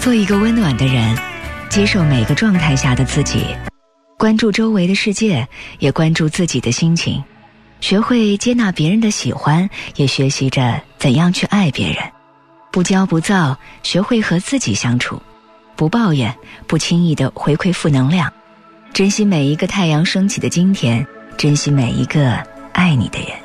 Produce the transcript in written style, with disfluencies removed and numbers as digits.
做一个温暖的人，接受每个状态下的自己，关注周围的世界，也关注自己的心情，学会接纳别人的喜欢，也学习着怎样去爱别人。不骄不躁，学会和自己相处，不抱怨，不轻易地回馈负能量，珍惜每一个太阳升起的今天，珍惜每一个爱你的人。